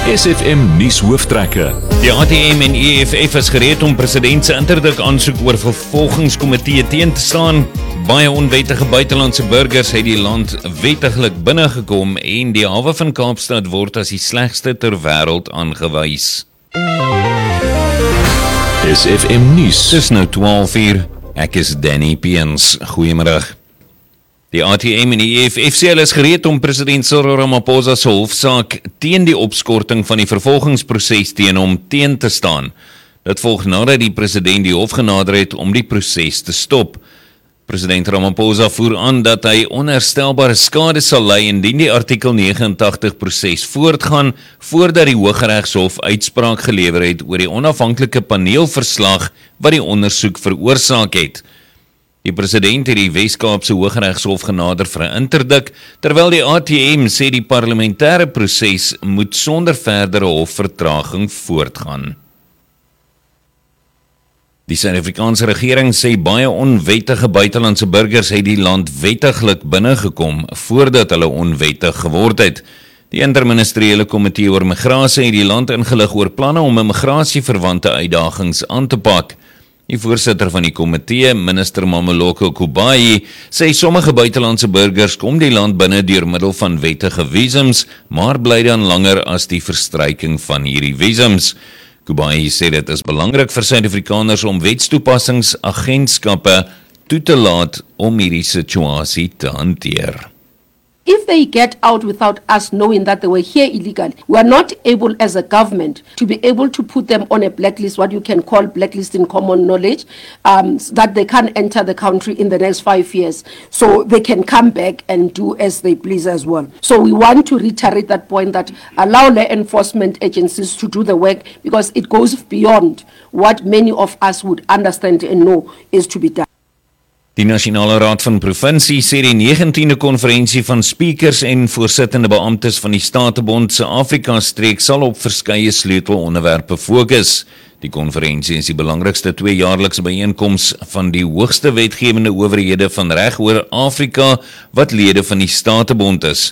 SFM nuus hooftrekke. Die ATM en EFF is gereed om president se interdik aansoek oor vervolgingskomitee teen te staan. Baie onwettige buitelandse burgers het die land wettiglik binnegekom en die hawe van Kaapstad word as die slegste ter wêreld aangewys. SFM nuus. Dis nou 12:00. Ek is Danny Peens. Goeiemiddag. Die ATM en die EFF sê hulle is gereed om president Cyril Ramaphosa se hofsaak teen die opskorting van die vervolgingsproses teen hom teen te staan. Dit volg nadat die president die hof genader het om die proses te stop. President Ramaphosa voer aan dat hy onherstelbare skade sal ly indien die artikel 89 proses voortgaan voordat die Hooggeregshof uitspraak gelewer het oor die onafhanklike paneelverslag wat die ondersoek veroorsaak het. Die president het die Wes-Kaapse Hooggeregshof genader vir 'n interdik, terwyl die ATM sê die parlementêre proses moet sonder verdere hofvertraging voortgaan. Die Suid-Afrikaanse regering sê baie onwettige buitelandse burgers het die land wettiglik binnegekom voordat hulle onwettig geword het. Die interministeriële komitee oor migrasie het die land ingelig oor planne om migrasieverwante uitdagings aan te pak. Die voorsitter van die komitee, minister Mameloko Kubayi, sê sommige buitelandse burgers kom die land binne deur middel van wettige visums, maar bly dan langer as die verstryking van hierdie visums. Kubayi sê dit is belangrik vir Suid-Afrikaners om wetstoepassingsagentskappe toe te laat om hierdie situasie te hanteer. If they get out without us knowing that they were here illegally, we are not able as a government to be able to put them on a blacklist, what you can call blacklist in common knowledge, that they can't enter the country in the next 5 years. So they can come back and do as they please as well. So we want to reiterate that point, that allow law enforcement agencies to do the work, because it goes beyond what many of us would understand and know is to be done. Die Nasionale Raad van Provinsie sê die 19de konferensie van speakers en voorsittende beamptes van die Statebond se Afrika-streek sal op verskeie sleutelonderwerpe fokus. Die konferensie is die belangrikste tweejaarlikse byeenkoms van die hoogste wetgewende owerhede van reg oor Afrika wat lede van die Statebond is.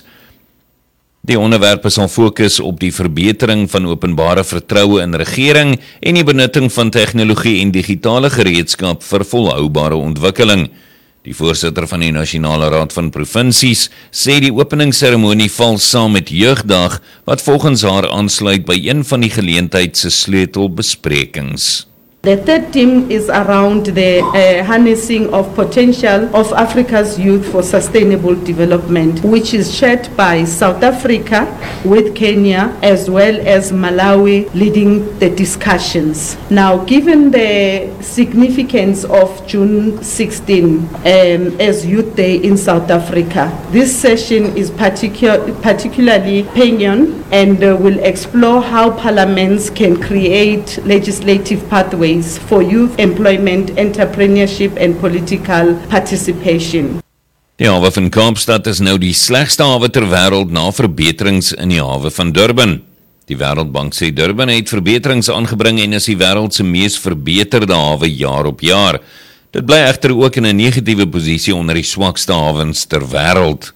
Die onderwerpe sal fokus op die verbetering van openbare vertroue in regering en die benutting van tegnologie en digitale gereedskap vir volhoubare ontwikkeling. Die voorsitter van die Nasionale Raad van Provinsies sê die openingsseremonie val saam met Jeugdag wat volgens haar aansluit by een van die geleentheid se sleutelbesprekings. The third theme is around the harnessing of potential of Africa's youth for sustainable development, which is shared by South Africa with Kenya as well as Malawi leading the discussions. Now, given the significance of June 16 as Youth Day in South Africa, this session is particularly poignant and will explore how parliaments can create legislative pathways for youth employment, entrepreneurship and political participation. Die hawe van Kaapstad is nou die slegste hawe ter wêreld na verbeterings in die hawe van Durban. Die Wêreldbank sê Durban het verbeterings aangebring en is die wêreld se mees verbeterde hawe jaar op jaar. Dit bly egter ook in 'n negatiewe posisie onder die swakste hawens ter wêreld.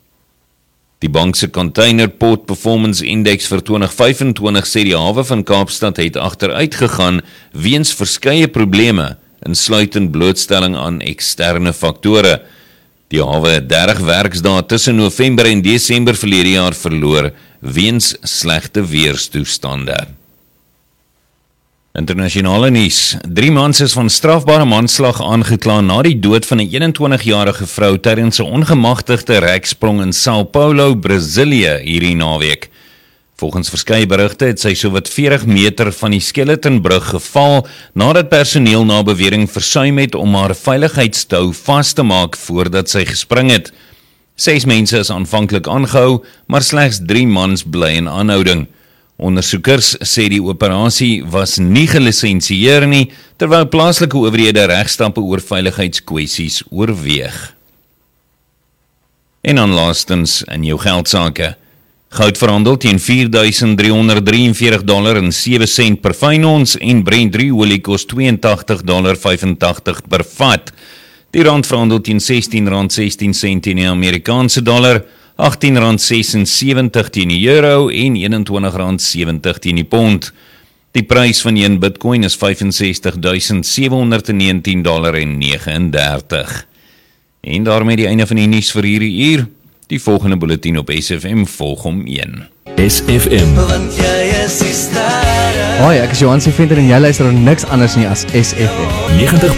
Die bank se Container Port Performance Index vir 2025 sê die hawe van Kaapstad het agteruit gegaan weens verskeie probleme, insluitend blootstelling aan eksterne faktore. Die hawe het 30 werksdae tussen November en Desember verlede jaar verloor weens slegte weerstoestande. Internasionale nuus. 3 mans is van strafbare manslag aangekla na die dood van 'n 21-jarige vrou tydens 'n ongemagtigde reksprong in Sao Paulo, Brasilië hierdie naweek. Volgens verskeie berigte het sy sowat 40 meter van die Skeletonbrug geval nadat personeel na bewering versuim het om haar veiligheidstou vas te maak voordat sy gespring het. 6 mense is aanvanklik aangehou, maar slegs 3 mans bly in aanhouding. Ondersoekers sê die operasie was nie gelisensieer nie, terwyl plaaslike owerhede regstappe oor veiligheidskwessies oorweeg. En dan laastens in jou geldsake. Goud verhandel teen $4,343.07 per fyn ons en Brent olie kos $82.85 per vat. Die rand verhandel teen R16.16 in die Amerikaanse dollar, R18,76 teen die euro en R21,70 teen die pond. Die prys van 1 Bitcoin is $65,719,39. En daarmee die einde van die nuus vir hierdie uur. Die volgende bulletin op SFM volg om 1. SFM. Hoi, ek is Johan se vriend en jy luister na niks anders nie as SFM. 90